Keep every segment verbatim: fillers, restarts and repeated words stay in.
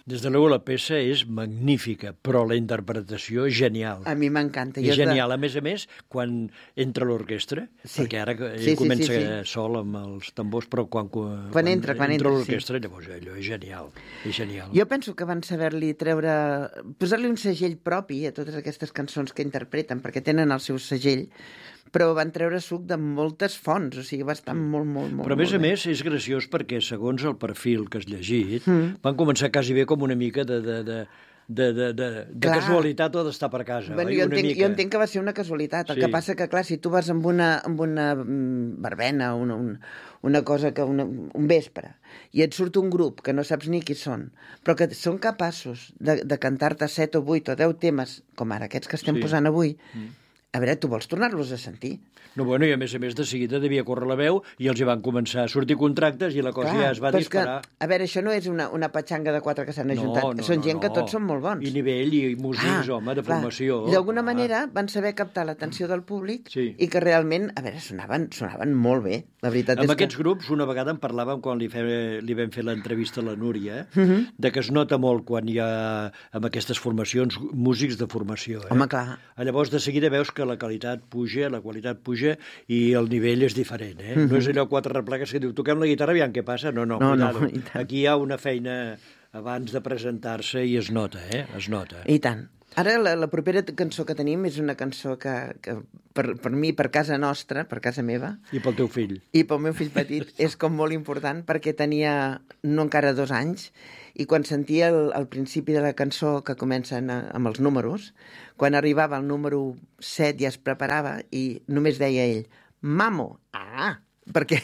Des de luego la peça és magnífica, però la interpretació és genial. A mi m'encanta. És genial. A més a més, quan entra l'orquestra, sí. perquè ara ell sí, sí, comença sí, sí. sol amb els tambors, però quan, quan, quan entra, quan entra entra l'orquestra, sí. llavors allò és genial. És genial. Jo penso que van saber-li treure... posar-li un segell propi a totes aquestes cançons que interpreten, perquè tenen el seu segell, però van treure suc de moltes fonts, o sigui, va estar molt, molt, molt Però a més molt a bé. més és graciós perquè, segons el perfil que has llegit, mm. van començar quasi bé com una mica de... de, de de, de, de, de casualitat o d'estar per casa. Bueno, oi? jo, una entenc, mica. jo entenc que va ser una casualitat. El sí. que passa que, clar, si tu vas amb una, amb una verbena, una, una, una cosa que una, un vespre, i et surt un grup que no saps ni qui són, però que són capaços de, de cantar-te set o vuit o deu temes, com ara aquests que estem sí. posant avui, mm. a veure, tu vols tornar-los a sentir? No, bueno, i a més a més de seguida devia córrer la veu i els hi van començar a sortir contractes i la cosa Clar, ja es va disparar. Que, a veure, això no és una, una petxanga de quatre que s'han ajuntat. No, no, són no, gent no. que tots són molt bons. I nivell, i músics, ah, home, de clar. formació. D'alguna clar. manera van saber captar l'atenció del públic sí. i que realment, a veure, sonaven, sonaven molt bé. La veritat amb és aquests que... grups, una vegada en parlàvem quan li, fe, li vam fer l'entrevista a la Núria, eh? uh -huh. de que es nota molt quan hi ha amb aquestes formacions músics de formació. Eh? Home, clar. Llavors, de seguida veus que la qualitat puja, la qualitat puja i el nivell és diferent. Eh? Uh-huh. No és allò quatre replegues que diu toquem la guitarra, aviam què passa. No, no, no, cuidado. no Aquí hi ha una feina abans de presentar-se i es nota, eh? Es nota. I tant. Ara la, la propera cançó que tenim és una cançó que, que per, per mi, per casa nostra, per casa meva... I pel teu fill. I pel meu fill petit, és com molt important perquè tenia no encara dos anys i quan sentia el, el principi de la cançó que comencen a, amb els números, quan arribava al número set ja es preparava i només deia ell Mamo! Ah! Perquè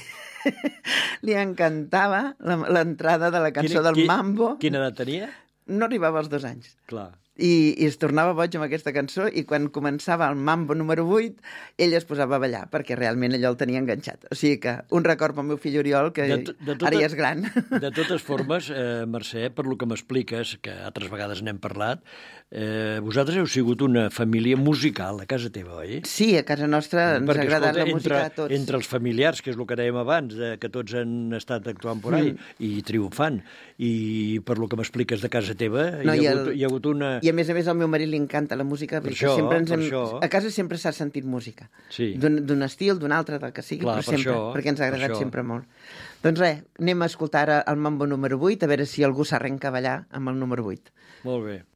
li encantava l'entrada de la cançó quina, del Mambo. Quina edat tenia? No arribava als dos anys. Clar. I, i es tornava boig amb aquesta cançó i quan començava el Mambo número vuit ell es posava a ballar perquè realment allò el tenia enganxat. O sigui que un record pel meu fill Oriol que de, de tota, ara ja és gran. De totes formes, eh, Mercè, per lo que m'expliques, que altres vegades n'hem parlat, eh, vosaltres heu sigut una família musical a casa teva, oi? Sí, a casa nostra ens perquè, ha agradat escolta, la música entre, a tots. Entre els familiars, que és el que dèiem abans, de, que tots han estat actuant por ahí mm. i triomfant, i per lo que m'expliques de casa teva, no, hi, ha el, hagut, hi ha hagut una... I a més a més al meu marit li encanta la música, per perquè això, sempre ens hem... això. A casa sempre s'ha sentit música. Sí. D'un estil, d'un altre, del que sigui, Clar, però per sempre, això, perquè ens ha agradat per sempre molt. Doncs res, anem a escoltar ara el Mambo número vuit, a veure si algú s'arrenca a ballar amb el número vuit. Molt bé.